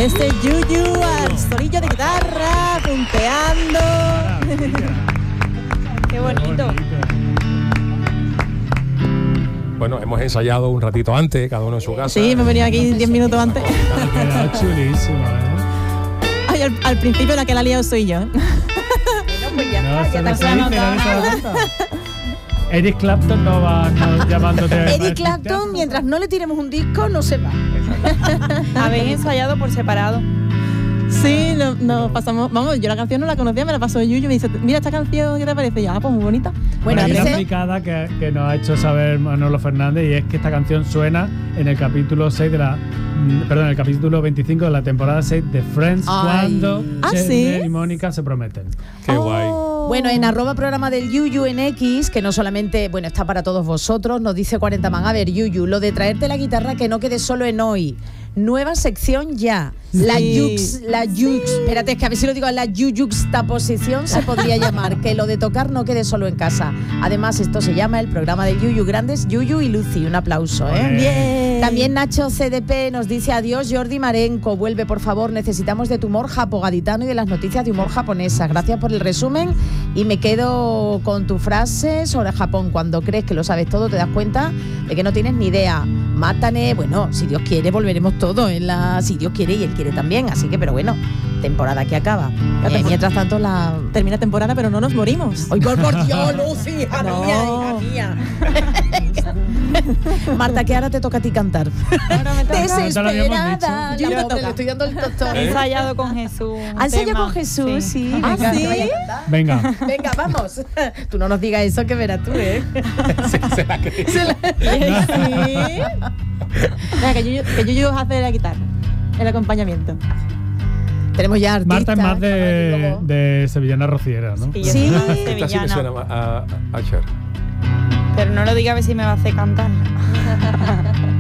Ese Yuyu al solillo de guitarra, punteando. Qué bonito. Bueno, hemos ensayado un ratito antes, cada uno en su casa. Sí, me venía aquí 10 minutos antes. Era chulísimo, Ay, al principio la que la ha liado soy yo. Bueno, pues ya No, está, ya eso te has no se dice, anotado. no se nota. Eric Clapton no va llamándote. Eric Clapton, mientras no le tiremos un disco, no se va. Habéis ensayado por separado. Sí, nos pasamos. Vamos, yo la canción no la conocía, me la pasó Yuyu. Me dice, mira esta canción, ¿qué te parece? Y yo, pues muy bonita. Bueno, hay una dice- picada que nos ha hecho saber Manolo Fernández, y es que esta canción suena en el capítulo 6 de la. Perdón, el capítulo 25 de la temporada 6 de Friends, Ay. cuando ¿Ah, Chandler sí? y Mónica se prometen. Qué guay. Bueno, en @programa del Yuyu en X, que no solamente, bueno, está para todos vosotros, nos dice 40 man. A ver, Yuyu, lo de traerte la guitarra que no quede solo en hoy. Nueva sección ya. La yux, espérate, es que a ver si lo digo, la yuxtaposición se podría llamar, que lo de tocar no quede solo en casa. Además, esto se llama el programa del Yuyu. Grandes Yuyu y Lucy, un aplauso, ¿eh? Bien. También Nacho CDP nos dice adiós Jordi Marenco, vuelve por favor, necesitamos de tu humor japogaditano y de las noticias de humor japonesa. Gracias por el resumen y me quedo con tu frase sobre Japón. Cuando crees que lo sabes todo te das cuenta de que no tienes ni idea. Mátane, bueno, si Dios quiere volveremos todos si Dios quiere y él quiere también, así que, pero bueno, temporada que acaba. Mientras tanto Termina temporada, pero no nos morimos. ¡Ay, por Dios, Lucy, hija No. mía, hija mía! Marta, que ahora te toca a ti cantar. Ahora me toca. Desesperada. Yo La te pobre, toca. le estoy dando el tostón. He ensayado con Jesús. un ¿Has ensayado tema. con Jesús? Sí. ¿Ah, Venga, sí? te voy a cantar. Venga. Venga, vamos. Tú no nos digas eso, que verás tú, ¿eh? Se la creí. Sí. Venga, que Yuyu hace la guitarra, el acompañamiento. Tenemos ya artistas. Marta es más y luego- de sevillana rociera, ¿no? Y yo Sí. soy más Esta sí me sevillana. suena a Cher. Pero no lo diga a ver si me va a hacer cantar.